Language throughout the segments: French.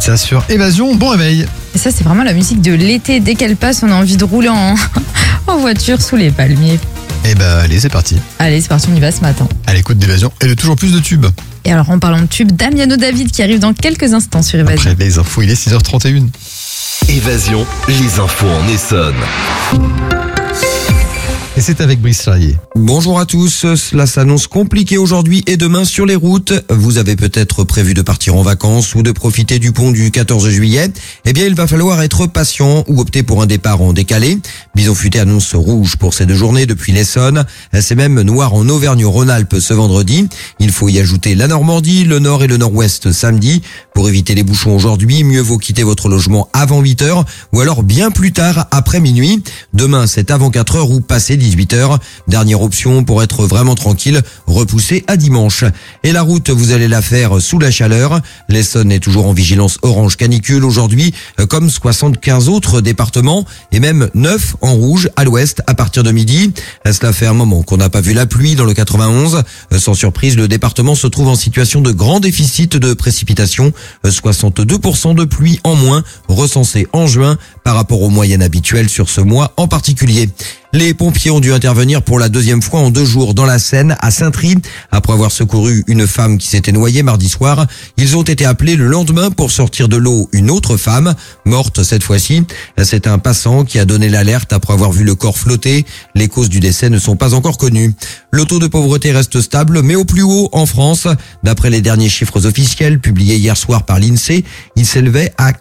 ça sur Évasion. Bon réveil. Et ça, c'est vraiment la musique de l'été. Dès qu'elle passe, on a envie de rouler en voiture sous les palmiers. Eh ben allez, c'est parti. Allez, c'est parti, on y va ce matin. À l'écoute d'Évasion et de toujours plus de tubes. Et alors, en parlant de tube, Damiano David qui arrive dans quelques instants sur Évasion. Après les infos, il est 6h31. Évasion, les infos en Essonne. Et c'est avec Brice Charrier. Bonjour à tous, cela s'annonce compliqué aujourd'hui et demain sur les routes. Vous avez peut-être prévu de partir en vacances ou de profiter du pont du 14 juillet. Eh bien, il va falloir être patient ou opter pour un départ en décalé. Bison Futé annonce rouge pour ces 2 journées depuis l'Essonne. C'est même noir en Auvergne-Rhône-Alpes ce vendredi. Il faut y ajouter la Normandie, le nord et le nord-ouest samedi. Pour éviter les bouchons aujourd'hui, mieux vaut quitter votre logement avant 8h ou alors bien plus tard après minuit. Demain, c'est avant 4h ou passé 18h. Dernière option pour être vraiment tranquille, repousser à dimanche. Et la route, vous allez la faire sous la chaleur. L'Essonne est toujours en vigilance orange canicule aujourd'hui, comme 75 autres départements, et même 9 en rouge à l'ouest à partir de midi. Cela fait un moment qu'on n'a pas vu la pluie dans le 91. Sans surprise, le département se trouve en situation de grand déficit de précipitations. 62% de pluie en moins recensée en juin par rapport aux moyennes habituelles sur ce mois en particulier. Les pompiers ont dû intervenir pour la 2e fois en 2 jours dans la Seine, à Saint-Try. Après avoir secouru une femme qui s'était noyée mardi soir, ils ont été appelés le lendemain pour sortir de l'eau une autre femme, morte cette fois-ci. C'est un passant qui a donné l'alerte après avoir vu le corps flotter. Les causes du décès ne sont pas encore connues. Le taux de pauvreté reste stable, mais au plus haut en France. D'après les derniers chiffres officiels publiés hier soir par l'INSEE, il s'élevait à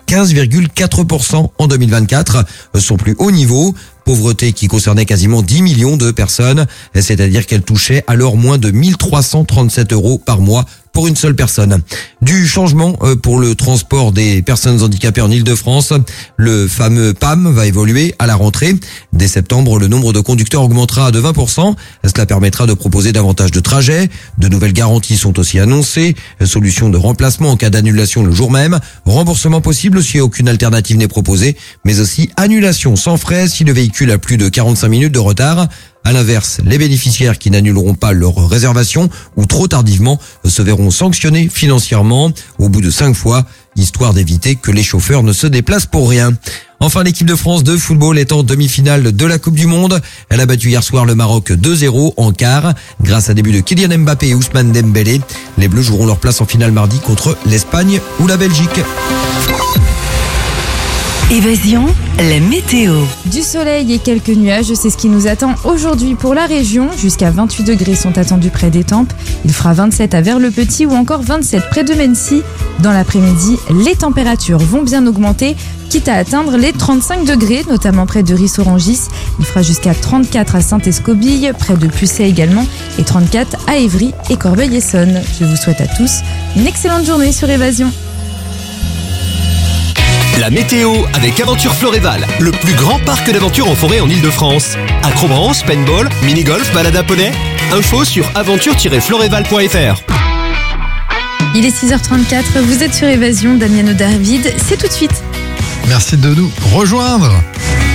15,4% en 2024, son plus haut niveau. Pauvreté qui concernait quasiment 10 millions de personnes, c'est-à-dire qu'elle touchait alors moins de 1337 € par mois pour une seule personne. Du changement pour le transport des personnes handicapées en Ile-de-France. Le fameux PAM va évoluer à la rentrée. Dès septembre, le nombre de conducteurs augmentera de 20%. Cela permettra de proposer davantage de trajets. De nouvelles garanties sont aussi annoncées. Solution de remplacement en cas d'annulation le jour même. Remboursement possible si aucune alternative n'est proposée. Mais aussi annulation sans frais si le véhicule a plus de 45 minutes de retard. À l'inverse, les bénéficiaires qui n'annuleront pas leur réservation ou trop tardivement se verront sanctionnés financièrement au bout de 5 fois, histoire d'éviter que les chauffeurs ne se déplacent pour rien. Enfin, l'équipe de France de football est en demi-finale de la Coupe du Monde. Elle a battu hier soir le Maroc 2-0 en quart, grâce à des buts de Kylian Mbappé et Ousmane Dembélé. Les Bleus joueront leur place en finale mardi contre l'Espagne ou la Belgique. Évasion, la météo. Du soleil et quelques nuages, c'est ce qui nous attend aujourd'hui pour la région. Jusqu'à 28 degrés sont attendus près d'Étampes. Il fera 27 à Vers-le-Petit ou encore 27 près de Mennecy. Dans l'après-midi, les températures vont bien augmenter, quitte à atteindre les 35 degrés, notamment près de Ris-Orangis. Il fera jusqu'à 34 à Saint-Escobille, près de Pucet également, et 34 à Évry et Corbeil-Essonnes. Je vous souhaite à tous une excellente journée sur Évasion. La météo avec Aventure Floréval, le plus grand parc d'aventure en forêt en Ile-de-France. Acrobranche, paintball, mini-golf, balade à poney. Info sur aventure-floréval.fr. Il est 6h34, vous êtes sur Évasion, Damiano David, c'est tout de suite. Merci de nous rejoindre.